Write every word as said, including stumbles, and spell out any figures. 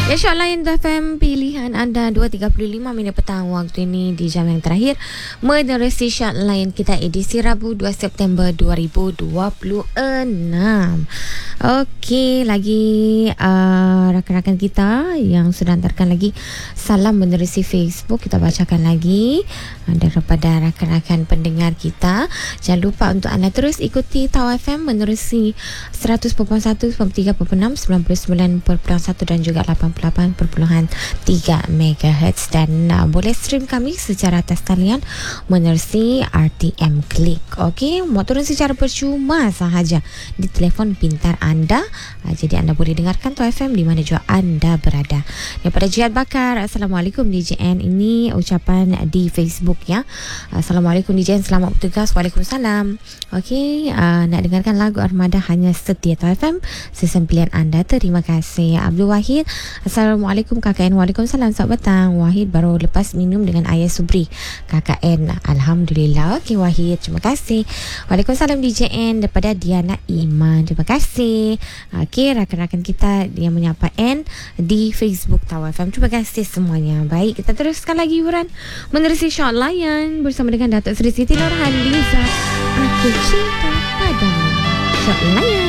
Ya, Syok Layan F M pilihan anda dua tiga puluh lima minit petang waktu ini di jam yang terakhir menerusi Syok Layan kita edisi Rabu dua September dua ribu dua puluh enam. Okey, lagi uh, rakan-rakan kita yang sudah hantarkan lagi salam menerusi Facebook, kita bacakan lagi uh, daripada rakan-rakan pendengar kita. Jangan lupa untuk anda terus ikuti Tau F M menerusi seratus perpuluhan satu, sembilan puluh tiga perpuluhan enam, sembilan puluh sembilan perpuluhan satu dan juga lapan puluh lapan perpuluhan tiga megahertz, dan uh, boleh stream kami secara atas talian menerusi R T M Klik. Okey, mau turun secara percuma sahaja di telefon pintar anda. Uh, jadi anda boleh dengarkan Tau F M di mana jua anda berada. Daripada Jihad Bakar, Assalamualaikum D J N. Ini ucapan di Facebook ya. Assalamualaikum D J N, selamat bertugas. Waalaikumsalam. Okey, uh, nak dengarkan lagu Armada Hanya Setia Tau F M, season pilihan anda. Terima kasih. Abdul Wahid, Assalamualaikum K K N. Waalaikumsalam, selamat petang. Wahid baru lepas minum dengan ayah Subri K K N. Alhamdulillah. Okey Wahid, terima kasih. Waalaikumsalam D J N. Daripada Diana Iman, terima kasih. Okey, rakan-rakan kita yang menyapa N di Facebook Tau F M, terima kasih semuanya. Baik, kita teruskan lagi hiburan menerusi Syok Layan bersama dengan Datuk Seri Siti Nurhaliza. Aku cinta padamu. Syok Layan.